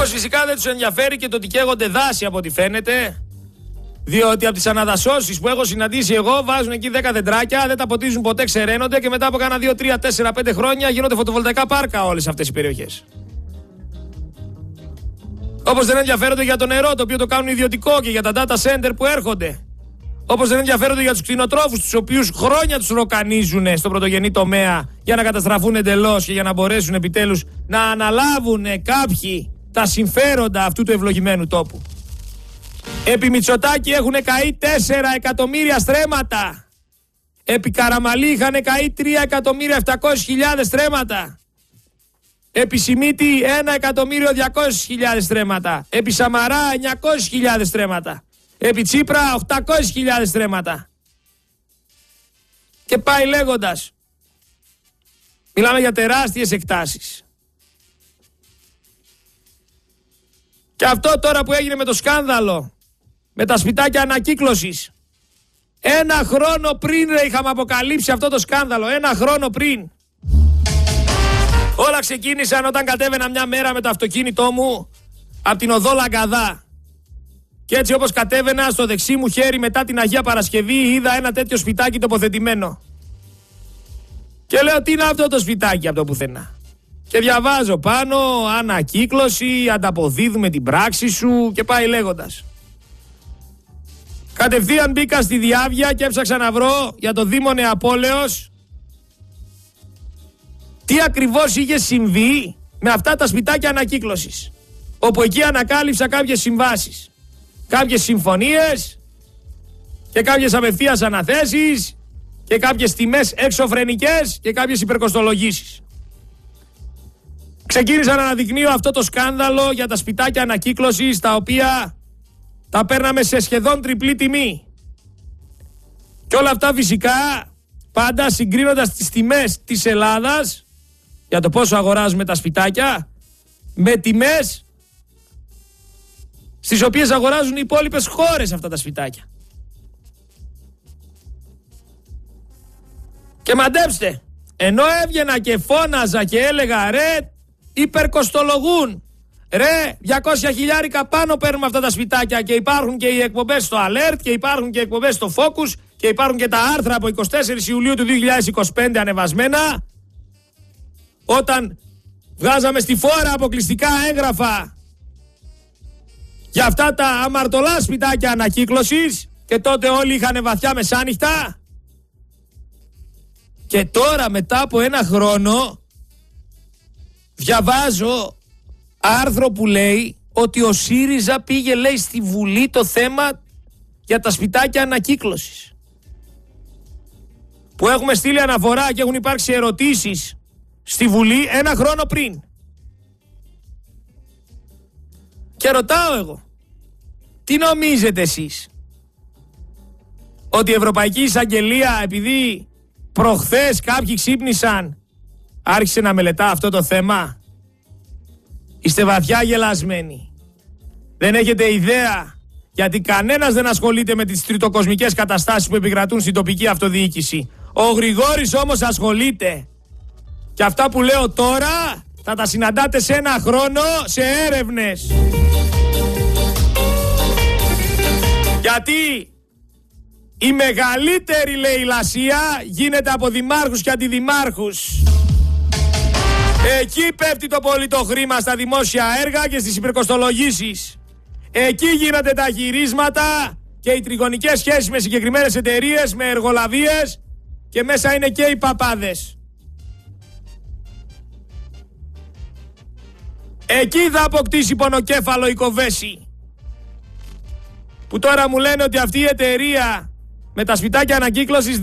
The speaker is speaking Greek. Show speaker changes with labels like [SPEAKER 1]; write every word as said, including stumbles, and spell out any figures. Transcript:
[SPEAKER 1] Όπως φυσικά δεν τους ενδιαφέρει και το ότι καίγονται δάση από ό,τι φαίνεται. Διότι από τις αναδασώσεις που έχω συναντήσει εγώ βάζουν εκεί δέκα δεντράκια, δεν τα ποτίζουν ποτέ, ξεραίνονται και μετά από κάνα δύο, τρία, τέσσερα, πέντε χρόνια γίνονται φωτοβολταϊκά πάρκα όλες αυτές οι περιοχές. Όπως δεν ενδιαφέρονται για το νερό, το οποίο το κάνουν ιδιωτικό, και για τα data center που έρχονται. Όπως δεν ενδιαφέρονται για τους κτηνοτρόφους, τους οποίους χρόνια τους ροκανίζουν στον πρωτογενή τομέα για να καταστραφούν εντελώς και για να μπορέσουν επιτέλους να αναλάβουν κάποιοι τα συμφέροντα αυτού του ευλογημένου τόπου. Επί Μητσοτάκη έχουν καεί τέσσερα εκατομμύρια στρέμματα. Επί Καραμαλή είχαν καεί τρία εκατομμύρια επτακόσιες χιλιάδες στρέμματα. Επί Σιμίτη ένα εκατομμύριο διακόσιες χιλιάδες στρέμματα. Επί Σαμαρά εννιακόσιες χιλιάδες στρέμματα. Επί Τσίπρα οκτακόσιες χιλιάδες στρέμματα. Και πάει λέγοντας. Μιλάμε για τεράστιες εκτάσεις. Και αυτό τώρα που έγινε με το σκάνδαλο, με τα σπιτάκια ανακύκλωσης. Ένα χρόνο πριν ρε είχαμε αποκαλύψει αυτό το σκάνδαλο. Ένα χρόνο πριν. Όλα ξεκίνησαν όταν κατέβαινα μια μέρα με το αυτοκίνητό μου από την οδό Λαγκαδά. Και έτσι όπως κατέβαινα, στο δεξί μου χέρι μετά την Αγία Παρασκευή είδα ένα τέτοιο σπιτάκι τοποθετημένο. Και λέω, τι είναι αυτό το σπιτάκι από το πουθενά? Και διαβάζω πάνω, ανακύκλωση, ανταποδίδουμε την πράξη σου, και πάει λέγοντας. Κατευθείαν μπήκα στη διάβια και έψαξα να βρω για το Δήμο Νεαπόλεως τι ακριβώς είχε συμβεί με αυτά τα σπιτάκια ανακύκλωσης. Όπου εκεί ανακάλυψα κάποιες συμβάσεις, κάποιες συμφωνίες και κάποιες απευθείας αναθέσεις και κάποιες τιμές εξωφρενικές και κάποιες υπερκοστολογήσεις. Ξεκίνησα να αναδεικνύω αυτό το σκάνδαλο για τα σπιτάκια ανακύκλωσης, τα οποία τα παίρναμε σε σχεδόν τριπλή τιμή. Και όλα αυτά φυσικά πάντα συγκρίνοντας τις τιμές της Ελλάδας για το πόσο αγοράζουμε τα σπιτάκια με τιμές στις οποίες αγοράζουν οι υπόλοιπες χώρες αυτά τα σπιτάκια. Και μαντέψτε, ενώ έβγαινα και φώναζα και έλεγα ρε υπερκοστολογούν, ρε διακόσια χιλιάρικα πάνω παίρνουμε αυτά τα σπιτάκια, και υπάρχουν και οι εκπομπές στο Alert και υπάρχουν και οι εκπομπές στο Focus και υπάρχουν και τα άρθρα από εικοστή τέταρτη Ιουλίου του δύο χιλιάδες είκοσι πέντε ανεβασμένα, όταν βγάζαμε στη φόρα αποκλειστικά έγγραφα για αυτά τα αμαρτωλά σπιτάκια ανακύκλωσης, και τότε όλοι είχαν βαθιά μεσάνυχτα. Και τώρα μετά από ένα χρόνο διαβάζω άρθρο που λέει ότι ο ΣΥΡΙΖΑ πήγε, λέει, στη Βουλή το θέμα για τα σπιτάκια ανακύκλωσης. Που έχουμε στείλει αναφορά και έχουν υπάρξει ερωτήσεις στη Βουλή ένα χρόνο πριν. Και ρωτάω εγώ, τι νομίζετε εσείς? Ότι η Ευρωπαϊκή Εισαγγελία, επειδή προχθές κάποιοι ξύπνησαν, άρχισε να μελετά αυτό το θέμα? Είστε βαθιά γελασμένοι. Δεν έχετε ιδέα, γιατί κανένας δεν ασχολείται με τις τριτοκοσμικές καταστάσεις που επικρατούν στην τοπική αυτοδιοίκηση. Ο Γρηγόρης όμως ασχολείται. Και αυτά που λέω τώρα θα τα συναντάτε σε ένα χρόνο σε έρευνες. Γιατί η μεγαλύτερη λαιλασία γίνεται από δημάρχους και αντιδημάρχους. Εκεί πέφτει το πολύτο χρήμα στα δημόσια έργα και στις υπερκοστολογήσεις. Εκεί γίνονται τα γυρίσματα και οι τριγωνικές σχέσεις με συγκεκριμένες εταιρείες, με εργολαβίες, και μέσα είναι και οι παπάδες. Εκεί θα αποκτήσει πονοκέφαλο η Κοβέση. Που τώρα μου λένε ότι αυτή η εταιρεία με τα σπιτάκια ανακύκλωσης